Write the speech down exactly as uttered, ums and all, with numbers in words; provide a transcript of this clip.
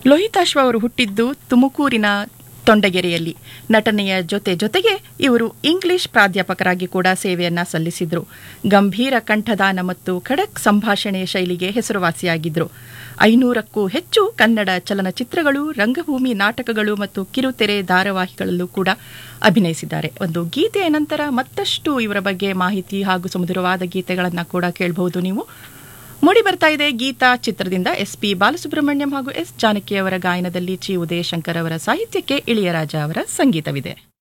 ಲೋಹಿತಾಶ್ವ ಅವರು ಹುಟ್ಟಿದ್ದು ತುಮಕೂರಿನ ತೊಂಡಗೆರೆಯಲ್ಲಿ. ನಟನೆಯ ಜೊತೆ ಜೊತೆಗೆ ಇವರು ಇಂಗ್ಲಿಷ್ ಪ್ರಾಧ್ಯಾಪಕರಾಗಿ ಕೂಡ ಸೇವೆಯನ್ನ ಸಲ್ಲಿಸಿದ್ರು. ಗಂಭೀರ ಕಂಠದಾನ ಮತ್ತು ಖಡಕ್ ಸಂಭಾಷಣೆಯ ಶೈಲಿಗೆ ಹೆಸರುವಾಸಿಯಾಗಿದ್ರು. ಐನೂರಕ್ಕೂ ಹೆಚ್ಚು ಕನ್ನಡ ಚಲನಚಿತ್ರಗಳು, ರಂಗಭೂಮಿ ನಾಟಕಗಳು ಮತ್ತು ಕಿರುತೆರೆ ಧಾರಾವಾಹಿಗಳಲ್ಲೂ ಕೂಡ ಅಭಿನಯಿಸಿದ್ದಾರೆ. ಒಂದು ಗೀತೆಯ ನಂತರ ಮತ್ತಷ್ಟು ಇವರ ಬಗ್ಗೆ ಮಾಹಿತಿ ಹಾಗೂ ಸುಮಧುರವಾದ ಗೀತೆಗಳನ್ನು ಕೂಡ ಕೇಳಬಹುದು. ನೀವು ಮೂಡಿ ಬರ್ತಾ ಇದೆ ಗೀತಾ ಚಿತ್ರದಿಂದ ಎಸ್ ಪಿ ಬಾಲಸುಬ್ರಹ್ಮಣ್ಯಂ ಹಾಗೂ ಎಸ್ ಜಾನಕಿ ಅವರ ಗಾಯನದಲ್ಲಿ ಚಿ ಉದಯಶಂಕರ್ ಅವರ ಸಾಹಿತ್ಯಕ್ಕೆ ಇಳಿಯರಾಜ ಅವರ ಸಂಗೀತವಿದೆ.